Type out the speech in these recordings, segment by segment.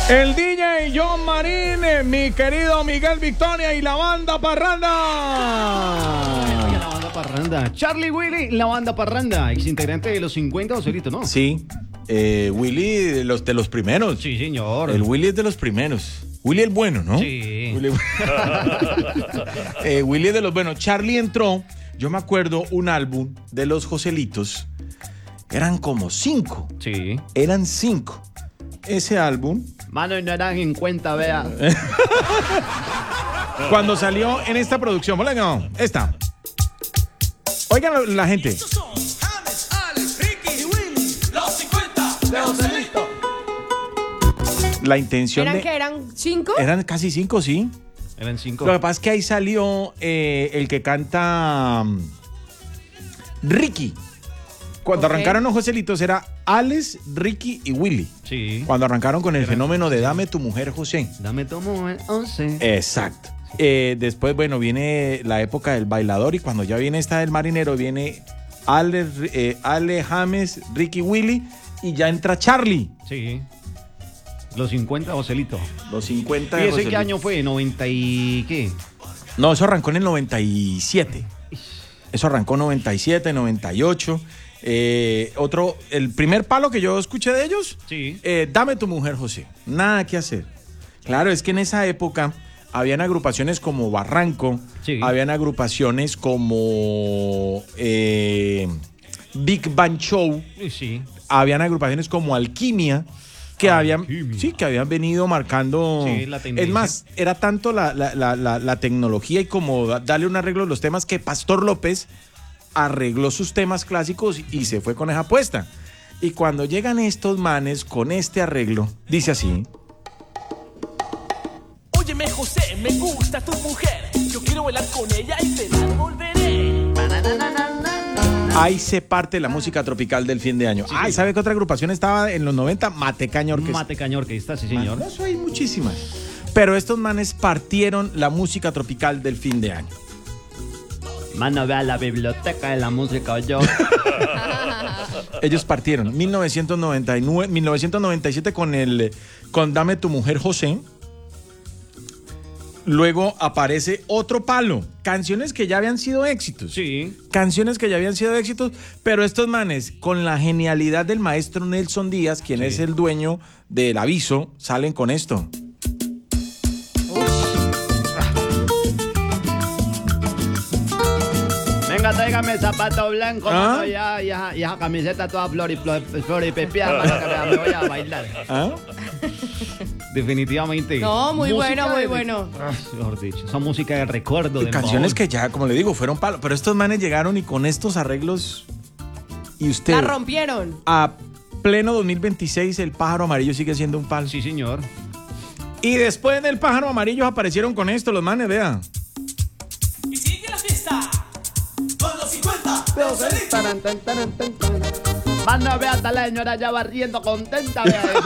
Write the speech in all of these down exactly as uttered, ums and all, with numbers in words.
El D J John Marín, mi querido Miguel Victoria y la banda Parranda. La banda Parranda. Charlie Willy, la banda Parranda, ex integrante de los cincuenta, Joselito, ¿no? Sí, eh, Willy de los, de los primeros. Sí, señor. El Willy es de los primeros. Willy el bueno, ¿no? Sí. Willy, eh, Willy es de los buenos. Charlie entró, yo me acuerdo, un álbum de los Joselitos. Eran como cinco. Sí. Eran cinco. Ese álbum. Mano, no eran cincuenta, vea. Cuando salió en esta producción, ¿vale? No, esta. Oigan la, la gente. Estos son James, Alex, Ricky y Willy, los cincuenta de Joselito. La intención ¿Eran de. que eran cinco? Eran casi cinco, sí. Eran cinco. Lo que pasa es que ahí salió eh, el que canta um, Ricky. Cuando Ok. arrancaron los Joselitos era Alex, Ricky y Willy. Sí. Cuando arrancaron con el Eran- fenómeno de Dame tu mujer, José. Dame tu mujer, once. Exacto. Eh, después, bueno, viene la época del bailador y cuando ya viene esta del marinero, viene Ale, eh, Ale James, Ricky, Willy y ya entra Charlie. Sí. Los cincuenta, Joselito. Los cincuenta ¿Y de ese qué Joselito. año fue? ¿noventa y qué? No, eso arrancó en el noventa y siete. Eso arrancó en noventa y siete, noventa y ocho. Eh, otro, el primer palo que yo escuché de ellos, Sí. eh, Dame tu mujer, José. Nada que hacer. Claro, es que en esa época habían agrupaciones como Barranco, Sí. habían agrupaciones como eh, Big Bang Show, Sí, sí. habían agrupaciones como Alquimia, que habían, Alquimia. sí, que habían venido marcando. Sí, la tendencia. Es más, era tanto la, la, la, la, la tecnología y como da- darle un arreglo a los temas que Pastor López arregló sus temas clásicos y se fue con esa apuesta. Y cuando llegan estos manes con este arreglo, dice así. Óyeme, José, me gusta tu mujer. Yo quiero bailar con ella y te la devolveré. Ahí se parte la música tropical del fin de año. Sí, Ay, sí. ¿sabe qué otra agrupación estaba en los noventa? Matecaña Orquesta. Mate Cañor, que está, sí, señor. No, eso hay muchísimas. Pero estos manes partieron la música tropical del fin de año. Mano, vea la biblioteca de la música, yo. Ellos partieron mil novecientos noventa y nueve, mil novecientos noventa y siete con el con Dame tu mujer, José. Luego aparece otro palo, canciones que ya habían sido éxitos. Sí. Canciones que ya habían sido éxitos, pero estos manes, con la genialidad del maestro Nelson Díaz, quien Sí. es el dueño del Aviso, salen con esto. Venga, tráigame zapato blanco, ¿Ah? mano, ya, ya, ya, camiseta toda floripepiada, mano, que vea, me voy a bailar. ¿Ah? Definitivamente. No, muy música bueno, muy de- bueno. Ah, mejor dicho, son música de recuerdo. Y de canciones baúl. que ya, como le digo, fueron palo. Pero estos manes llegaron y con estos arreglos. Y usted, La rompieron. a pleno dos mil veintiséis, el pájaro amarillo sigue siendo un palo. Sí, señor. Y después del pájaro amarillo aparecieron con esto, los manes, vea. Y sigue la fiesta con los cincuenta de Joselito. Taran, tan, taran, tan, taran. Mano, vea, hasta la señora ya va riendo contenta, vea eso.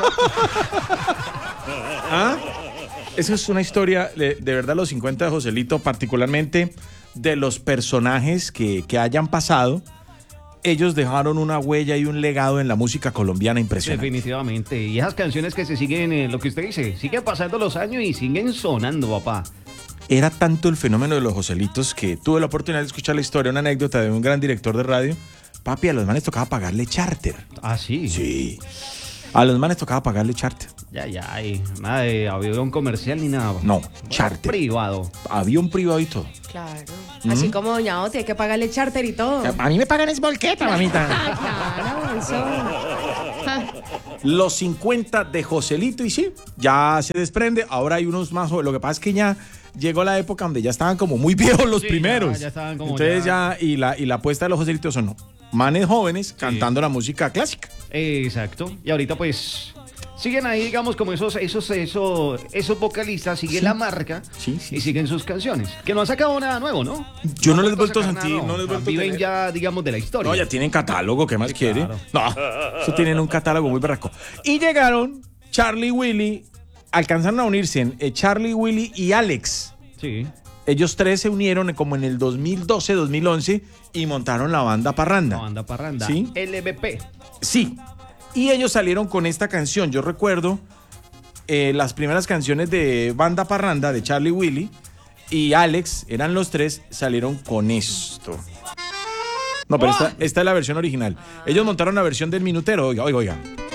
¿Ah? Esa es una historia, de, de verdad, los cincuenta de Joselito, particularmente de los personajes que, que hayan pasado. Ellos dejaron una huella y un legado en la música colombiana impresionante. Definitivamente. Y esas canciones que se siguen, eh, lo que usted dice, siguen pasando los años y siguen sonando, papá. Era tanto el fenómeno de los Joselitos que tuve la oportunidad de escuchar la historia, una anécdota de un gran director de radio. Papi, a los manes tocaba pagarle charter. Ah, sí. Sí. A los manes tocaba pagarle charter. Ya, ya, y nada de avión comercial ni nada. No, Bueno, charter. privado. Avión privado y todo. Claro. Así como Doña Oti, hay que pagarle charter y todo. A mí me pagan es volqueta, mamita. Ah, claro, eso. Los cincuenta de Joselito y sí, ya se desprende. Ahora hay unos más jóvenes. Lo que pasa es que ya llegó la época donde ya estaban como muy viejos los Sí, primeros. ya- ya estaban como Entonces ya- ya, y la, y la apuesta de los Joselitos son no, manes jóvenes cantando la música clásica. Exacto. Y ahorita pues siguen ahí, digamos, como esos, esos, esos, esos vocalistas, sigue Sí. la marca Sí, sí, y sí. siguen sus canciones. Que no han sacado nada nuevo, ¿no? Yo no han les he vuelto a sacar sentir, nada no les he nuevo. vuelto a Viven tener. ya, digamos, de la historia. No, ya tienen catálogo, ¿qué más Sí, quiere? claro. No, eso tienen un catálogo muy berraco. Y llegaron Charlie, Willy, alcanzaron a unirse en eh, Charlie, Willy y Alex. Sí. Ellos tres se unieron como en el dos mil doce, dos mil once y montaron la banda Parranda. La banda Parranda. Sí. L B P. Sí. Y ellos salieron con esta canción. Yo recuerdo eh, las primeras canciones de Banda Parranda de Charlie Willy y Alex, eran los tres, salieron con esto. No, pero esta, esta es la versión original. Ellos montaron la versión del minutero, oiga, oiga, oiga.